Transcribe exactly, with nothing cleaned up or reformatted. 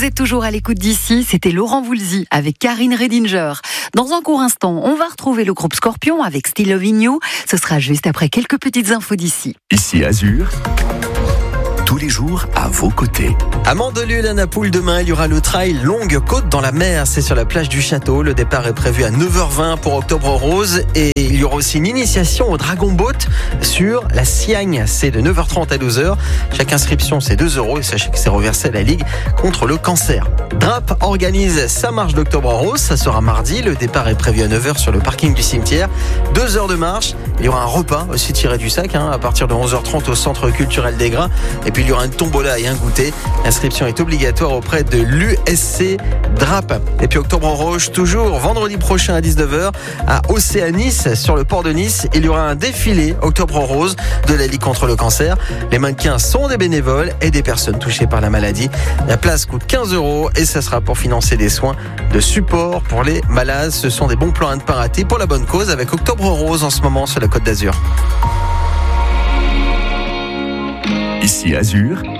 Vous êtes toujours à l'écoute d'ici, c'était Laurent Voulzy avec Karine Redinger. Dans un court instant, on va retrouver le groupe Scorpion avec Still Loving You. Ce sera juste après quelques petites infos d'ici. Ici Azur, tous les jours à vos côtés. À Mandelieu, la Napoule, demain, il y aura le trail Longue Côte dans la mer. C'est sur la plage du Château. Le départ est prévu à neuf heures vingt pour Octobre Rose. Et il y aura aussi une initiation au Dragon Boat sur la Siagne. C'est de neuf heures trente à douze heures. Chaque inscription, c'est deux euros. Et sachez que c'est reversé à la Ligue contre le cancer. Drap organise sa marche d'Octobre Rose. Ça sera mardi. Le départ est prévu à neuf heures sur le parking du cimetière. Deux heures de marche. Il y aura un repas aussi tiré du sac hein, à partir de onze heures trente au Centre culturel des Grains. Et puis il y aura une tombola et un goûter. L'inscription est obligatoire auprès de l'U S C Drap. Et puis Octobre Rose, toujours vendredi prochain à dix-neuf heures à Océanis sur le port de Nice. Il y aura un défilé Octobre Rose de la Ligue contre le cancer. Les mannequins sont des bénévoles et des personnes touchées par la maladie. La place coûte quinze euros et ça sera pour financer des soins de support pour les malades. Ce sont des bons plans à ne pas rater pour la bonne cause avec Octobre Rose en ce moment sur la Côte d'Azur. Ici Azur,